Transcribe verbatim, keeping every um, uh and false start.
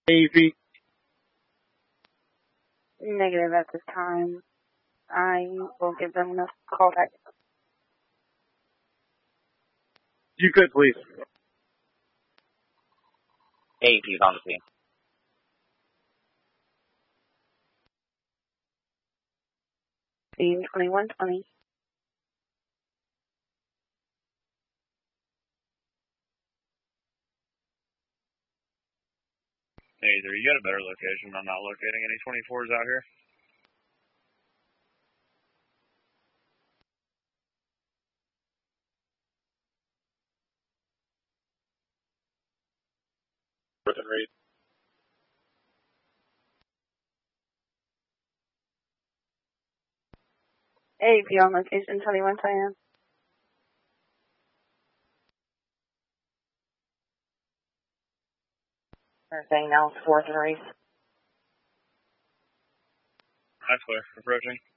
Navy. Negative at this time. I will give them a call back. You could, please. Eight, he's on the scene. Scene twenty-one twenty. Hey, there, you got a better location. I'm not locating any twenty-fours out here. With and read. A P on location, twenty-one Cheyenne. Everything else, fourth and race. That's clear. Approaching.